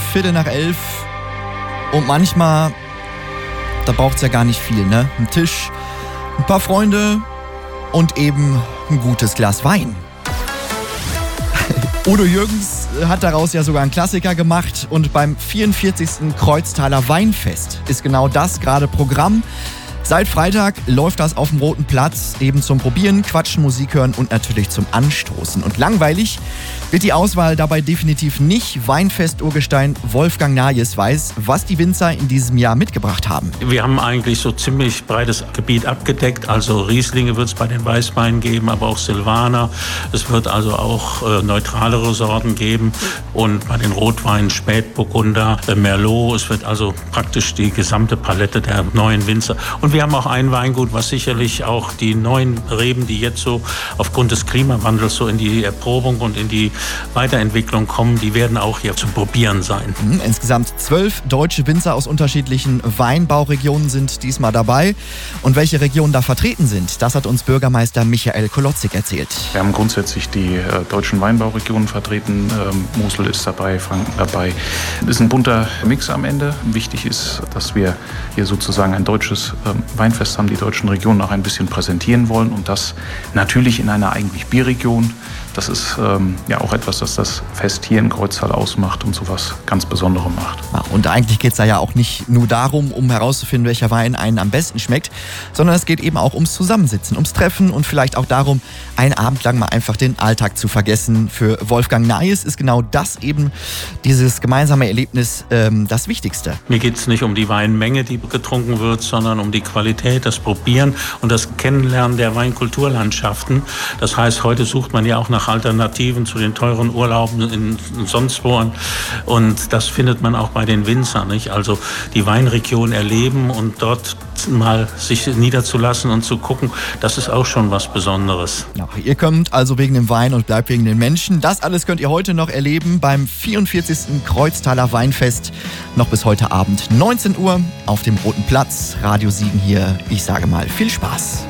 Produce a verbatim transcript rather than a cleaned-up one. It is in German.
Viertel nach elf. Und manchmal, da braucht es ja gar nicht viel, ne? Ein Tisch, ein paar Freunde und eben ein gutes Glas Wein. Udo Jürgens hat daraus ja sogar einen Klassiker gemacht und beim vierundvierzigsten Kreuztaler Weinfest ist genau das gerade Programm. Seit Freitag läuft das auf dem Roten Platz, eben zum Probieren, Quatschen, Musik hören und natürlich zum Anstoßen. Und langweilig wird die Auswahl dabei definitiv nicht. Weinfest-Urgestein Wolfgang Najes weiß, was die Winzer in diesem Jahr mitgebracht haben. Wir haben eigentlich so ziemlich breites Gebiet abgedeckt. Also Rieslinge wird es bei den Weißweinen geben, aber auch Silvaner. Es wird also auch äh, neutralere Sorten geben. Und bei den Rotweinen Spätburgunder, äh, Merlot. Es wird also praktisch die gesamte Palette der neuen Winzer. Und wir haben auch ein Weingut, was sicherlich auch die neuen Reben, die jetzt so aufgrund des Klimawandels so in die Erprobung und in die Weiterentwicklung kommen, die werden auch hier zum Probieren sein. Mhm, insgesamt zwölf deutsche Winzer aus unterschiedlichen Weinbauregionen sind diesmal dabei. Und welche Regionen da vertreten sind, das hat uns Bürgermeister Michael Kolotzig erzählt. Wir haben grundsätzlich die äh, deutschen Weinbauregionen vertreten. Ähm, Mosel ist dabei, Franken dabei. Es ist ein bunter Mix am Ende. Wichtig ist, dass wir hier sozusagen ein deutsches ähm, Weinfest haben, die deutschen Regionen auch ein bisschen präsentieren wollen und das natürlich in einer eigentlich Bierregion. Das ist ähm, ja auch etwas, das das Fest hier in Kreuztal ausmacht und sowas ganz Besonderem macht. Ja, und eigentlich geht es da ja auch nicht nur darum, um herauszufinden, welcher Wein einen am besten schmeckt, sondern es geht eben auch ums Zusammensitzen, ums Treffen und vielleicht auch darum, einen Abend lang mal einfach den Alltag zu vergessen. Für Wolfgang Najes ist genau das eben, dieses gemeinsame Erlebnis, ähm, das Wichtigste. Mir geht es nicht um die Weinmenge, die getrunken wird, sondern um die Qualität, das Probieren und das Kennenlernen der Weinkulturlandschaften. Das heißt, heute sucht man ja auch nach Alternativen zu den teuren Urlauben in, in sonst wo. Und das findet man auch bei den Winzern, nicht? Also die Weinregion erleben und dort mal sich niederzulassen und zu gucken, das ist auch schon was Besonderes. Ja, ihr kommt also wegen dem Wein und bleibt wegen den Menschen. Das alles könnt ihr heute noch erleben beim vierundvierzigsten Kreuztaler Weinfest. Noch bis heute Abend neunzehn Uhr auf dem Roten Platz. Radio Siegen hier. Ich sage mal viel Spaß.